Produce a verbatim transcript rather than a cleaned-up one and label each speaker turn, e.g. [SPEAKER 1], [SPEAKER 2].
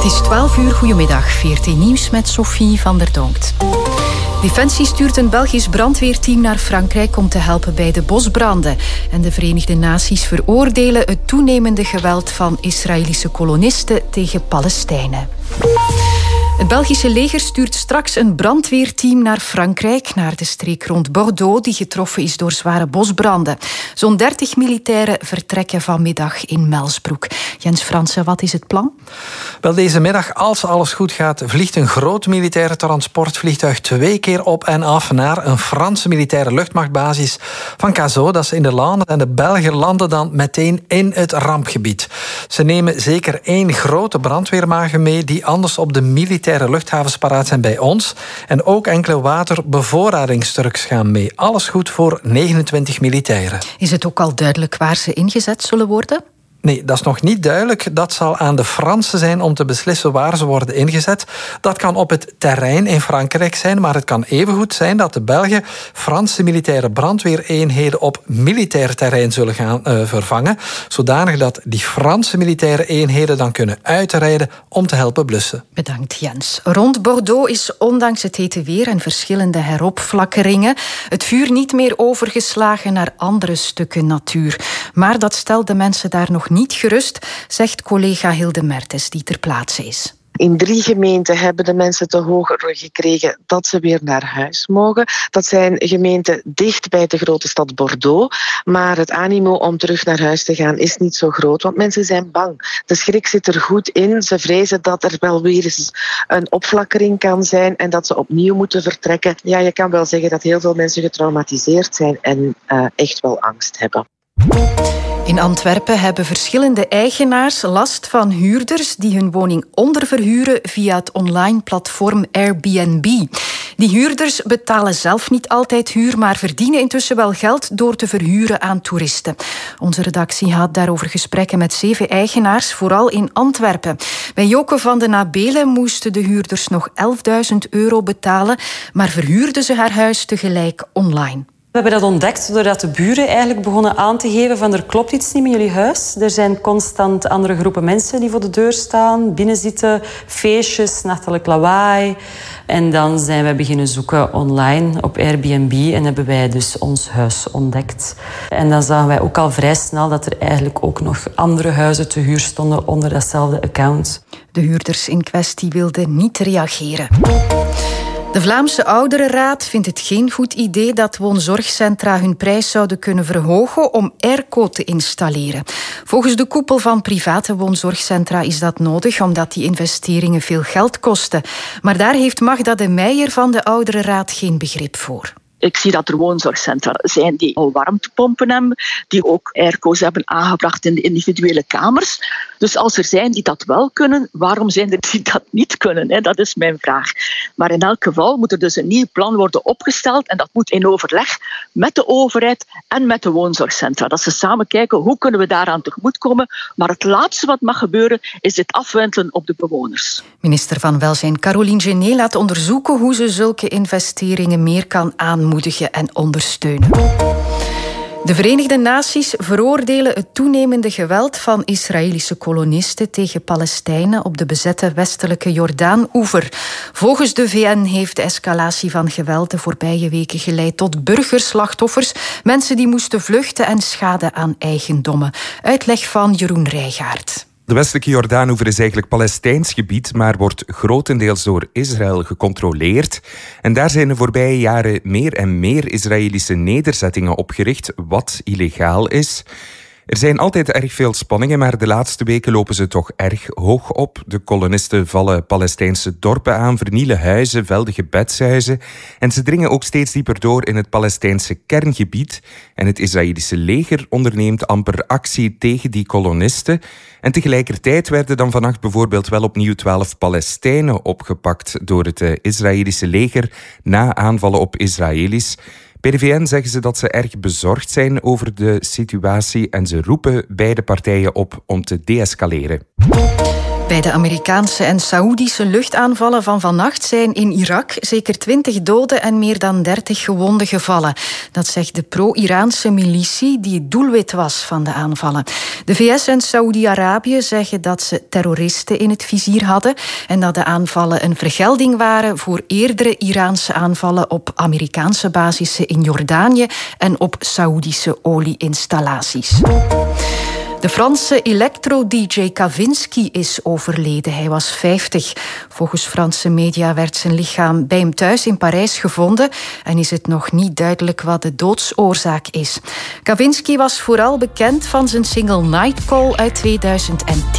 [SPEAKER 1] is twaalf uur, goedemiddag. V R T Nieuws met Sophie van der Donkt. Defensie stuurt een Belgisch brandweerteam naar Frankrijk om te helpen bij de bosbranden. En de Verenigde Naties veroordelen het toenemende geweld van Israëlische kolonisten tegen Palestijnen. Het Belgische leger stuurt straks een brandweerteam naar Frankrijk, naar de streek rond Bordeaux, die getroffen is door zware bosbranden. Zo'n dertig militairen vertrekken vanmiddag in Melsbroek. Jens Fransen, wat is het plan?
[SPEAKER 2] Wel, deze middag, als alles goed gaat, vliegt een groot militaire transportvliegtuig twee keer op en af naar een Franse militaire luchtmachtbasis van Cazaux. Dat is in de landen. En de Belgen landen dan meteen in het rampgebied. Ze nemen zeker één grote brandweerwagen mee die anders op de militaire luchthavens paraat zijn bij ons. En ook enkele waterbevoorradingstrucks gaan mee. Alles goed voor negenentwintig militairen.
[SPEAKER 1] Is het ook al duidelijk waar ze ingezet zullen worden?
[SPEAKER 2] Nee, dat is nog niet duidelijk. Dat zal aan de Fransen zijn om te beslissen waar ze worden ingezet. Dat kan op het terrein in Frankrijk zijn, maar het kan evengoed zijn dat de Belgen Franse militaire brandweereenheden op militair terrein zullen gaan uh, vervangen, zodanig dat die Franse militaire eenheden dan kunnen uitrijden om te helpen blussen.
[SPEAKER 1] Bedankt, Jens. Rond Bordeaux is ondanks het hete weer en verschillende heropflakkeringen het vuur niet meer overgeslagen naar andere stukken natuur. Maar dat stelt de mensen daar nog niet gerust, zegt collega Hilde Mertens, die ter plaatse is.
[SPEAKER 3] In drie gemeenten hebben de mensen te horen gekregen dat ze weer naar huis mogen. Dat zijn gemeenten dicht bij de grote stad Bordeaux. Maar het animo om terug naar huis te gaan is niet zo groot, want mensen zijn bang. De schrik zit er goed in. Ze vrezen dat er wel weer eens een opflakkering kan zijn en dat ze opnieuw moeten vertrekken. Ja, je kan wel zeggen dat heel veel mensen getraumatiseerd zijn en uh, echt wel angst hebben.
[SPEAKER 1] In Antwerpen hebben verschillende eigenaars last van huurders die hun woning onderverhuren via het online platform Airbnb. Die huurders betalen zelf niet altijd huur, maar verdienen intussen wel geld door te verhuren aan toeristen. Onze redactie had daarover gesprekken met zeven eigenaars, vooral in Antwerpen. Bij Joke van den Abelen moesten de huurders nog elfduizend euro betalen, maar verhuurden ze haar huis tegelijk online.
[SPEAKER 4] We hebben dat ontdekt doordat de buren eigenlijk begonnen aan te geven van er klopt iets niet met jullie huis. Er zijn constant andere groepen mensen die voor de deur staan, binnenzitten, feestjes, nachtelijk lawaai. En dan zijn wij beginnen zoeken online op Airbnb en hebben wij dus ons huis ontdekt. En dan zagen wij ook al vrij snel dat er eigenlijk ook nog andere huizen te huur stonden onder datzelfde account.
[SPEAKER 1] De huurders in kwestie wilden niet reageren. De Vlaamse Ouderenraad vindt het geen goed idee dat woonzorgcentra hun prijs zouden kunnen verhogen om airco te installeren. Volgens de koepel van private woonzorgcentra is dat nodig omdat die investeringen veel geld kosten. Maar daar heeft Magda de Meijer van de Ouderenraad geen begrip voor.
[SPEAKER 5] Ik zie dat er woonzorgcentra zijn die al warmtepompen hebben, die ook airco's hebben aangebracht in de individuele kamers. Dus als er zijn die dat wel kunnen, waarom zijn er die dat niet kunnen? Dat is mijn vraag. Maar in elk geval moet er dus een nieuw plan worden opgesteld en dat moet in overleg met de overheid en met de woonzorgcentra. Dat ze samen kijken hoe kunnen we daaraan tegemoetkomen. Maar het laatste wat mag gebeuren is dit afwentelen op de bewoners.
[SPEAKER 1] Minister van Welzijn Caroline Genet laat onderzoeken hoe ze zulke investeringen meer kan aanmoedigen en ondersteunen. De Verenigde Naties veroordelen het toenemende geweld van Israëlische kolonisten tegen Palestijnen op de bezette westelijke Jordaan-oever. Volgens de V N heeft de escalatie van geweld de voorbije weken geleid tot burgerslachtoffers, mensen die moesten vluchten en schade aan eigendommen. Uitleg van Jeroen Rijgaard.
[SPEAKER 6] De westelijke Jordaanoever is eigenlijk Palestijns gebied, maar wordt grotendeels door Israël gecontroleerd. En daar zijn de voorbije jaren meer en meer Israëlische nederzettingen opgericht, wat illegaal is. Er zijn altijd erg veel spanningen, maar de laatste weken lopen ze toch erg hoog op. De kolonisten vallen Palestijnse dorpen aan, vernielen huizen, velden gebedshuizen. En ze dringen ook steeds dieper door in het Palestijnse kerngebied. En het Israëlische leger onderneemt amper actie tegen die kolonisten. En tegelijkertijd werden dan vannacht bijvoorbeeld wel opnieuw twaalf Palestijnen opgepakt door het uh, Israëlische leger na aanvallen op Israëli's. Bij de V N zeggen ze dat ze erg bezorgd zijn over de situatie en ze roepen beide partijen op om te deescaleren.
[SPEAKER 1] Bij de Amerikaanse en Saoedische luchtaanvallen van vannacht zijn in Irak zeker twintig doden en meer dan dertig gewonden gevallen. Dat zegt de pro-Iraanse militie die het doelwit was van de aanvallen. De V S en Saoedi-Arabië zeggen dat ze terroristen in het vizier hadden en dat de aanvallen een vergelding waren voor eerdere Iraanse aanvallen op Amerikaanse basissen in Jordanië en op Saoedische olieinstallaties. De Franse electro-D J Kavinsky is overleden. Hij was vijftig. Volgens Franse media werd zijn lichaam bij hem thuis in Parijs gevonden en is het nog niet duidelijk wat de doodsoorzaak is. Kavinsky was vooral bekend van zijn single Nightcall uit tweeduizend tien.